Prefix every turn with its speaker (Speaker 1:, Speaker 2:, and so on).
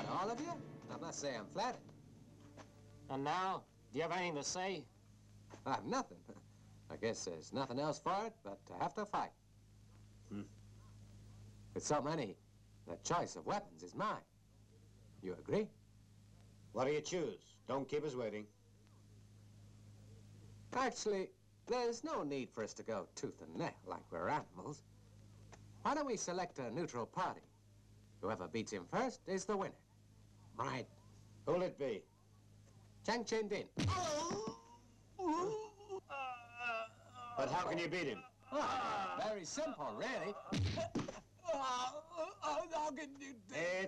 Speaker 1: What, all of you? I must say I'm flattered.
Speaker 2: And now, do you have anything to say?
Speaker 1: I have nothing. I guess there's nothing else for it but to have to fight. With so many, the choice of weapons is mine. You agree?
Speaker 3: What do you choose? Don't keep us waiting.
Speaker 1: Actually, there's no need for us to go tooth and nail like we're animals. Why don't we select a neutral party? Whoever beats him first is the winner.
Speaker 3: Right. Who'll it be?
Speaker 1: Chang Chen Din.
Speaker 3: But how can you beat him?
Speaker 1: Very simple, really.
Speaker 4: How can you do